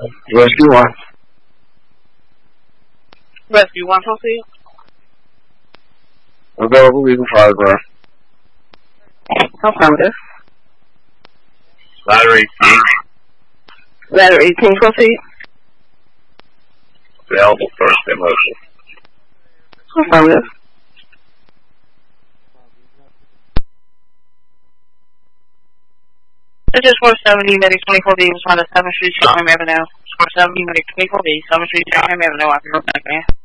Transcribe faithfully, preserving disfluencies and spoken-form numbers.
Rescue one. Rescue one, proceed. Available legal photograph. Affirmative. Ladder eighteen. Ladder eighteen, proceed. Available first in motion. Affirmative. This is four seventy, Medic twenty-four B, was on the seventh Street, Shoreham Avenue. four seventy, Medic twenty-four B, seventh Street, Shoreham Avenue. I can go back, man.